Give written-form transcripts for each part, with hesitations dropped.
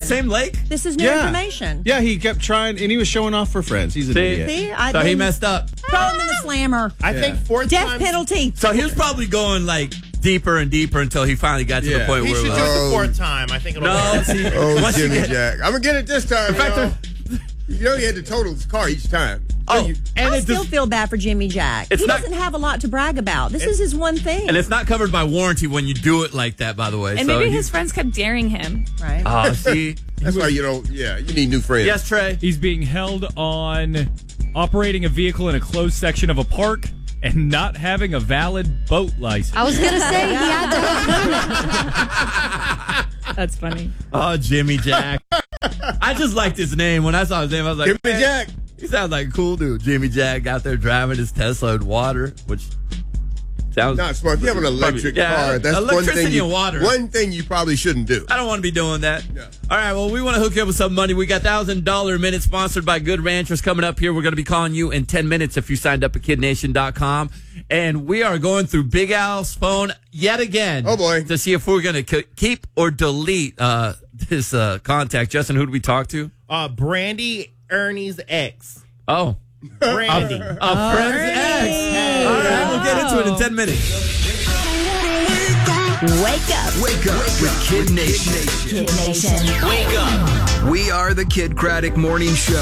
same lake? This is new information. Yeah, he kept trying, and he was showing off for friends. He's an idiot. See? So he messed up. Throw him in the slammer. I think 4 times. Death penalty. So he was probably going like deeper and deeper until he finally got to the point He where should it do was. it the 4th time. I think it'll No, be see, Oh, once you Jimmy get- Jack. I'm going to get it this time, In fact, y'all. You know he had to total his car each time. Oh, and I still feel bad for Jimmy Jack. It's He not- doesn't have a lot to brag about. This is his one thing. and it's not covered by warranty when you do it like that, by the way. And so maybe his friends kept daring him. Right. see? That's why you don't, you need new friends. Yes, Trey? He's being held on operating a vehicle in a closed section of a park and not having a valid boat license. I was going to say he had to. That's funny. Oh, Jimmy Jack. I just liked his name. When I saw his name, I was like, Jimmy man, Jack. he sounds like a cool dude. Jimmy Jack out there driving his Tesla in water, which sounds Not smart. If you have an electric car, that's electricity and water. one thing you probably shouldn't do. I don't want to be doing that. Yeah. All right, well, we want to hook you up with some money. We got $1,000 a minute sponsored by Good Ranchers coming up here. We're going to be calling you in 10 minutes if you signed up at KidNation.com. And we are going through Big Al's phone yet again. Oh, boy. To see if we're going to keep or delete this contact. Justin, who did we talk to? Brandy Ernie's ex. Oh. Brandy. A friend's ex. All right, we'll get into it in 10 minutes. Wake up. Wake up with Kid Nation. Kid Nation. Wake up. We are the Kid Craddock Morning Show.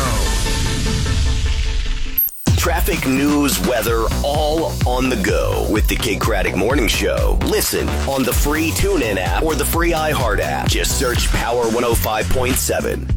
Traffic, news, weather, all on the go with the Kid Craddock Morning Show. Listen on the free TuneIn app or the free iHeart app. Just search Power 105.7.